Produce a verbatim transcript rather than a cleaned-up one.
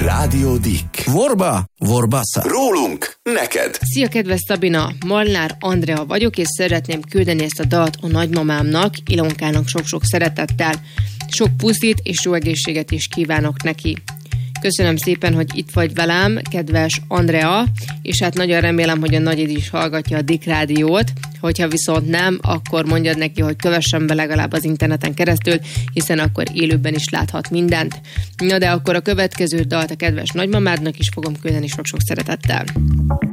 Rádió Dick. Vorba, vorbassa. Rólunk, neked. Szia, kedves Szabina! Molnár Andrea vagyok, és szeretném küldeni ezt a dalt a nagymamámnak, Ilonkának sok-sok szeretettel. Sok puszit és jó egészséget is kívánok neki. Köszönöm szépen, hogy itt vagy velem, kedves Andrea, és hát nagyon remélem, hogy a nagyid is hallgatja a Dick Rádiót. Hogyha viszont nem, akkor mondjad neki, hogy kövessen be legalább az interneten keresztül, hiszen akkor élőben is láthat mindent. Na de akkor a következő dalt a kedves nagymamádnak is fogom küldeni sok-sok szeretettel.